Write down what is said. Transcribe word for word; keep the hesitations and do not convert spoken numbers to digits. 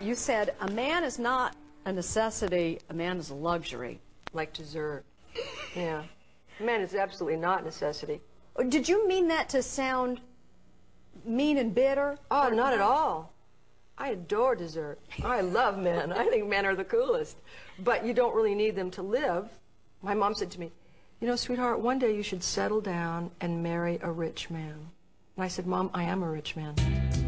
You said a man is not a necessity, a man is a luxury. Like dessert. Yeah. A man is absolutely not necessity. Did you mean that to sound mean and bitter? Oh, not at all. I adore dessert. I love men. I think men are the coolest. But you don't really need them to live. My mom said to me, you know, sweetheart, one day you should settle down and marry a rich man. And I said, Mom, I am a rich man.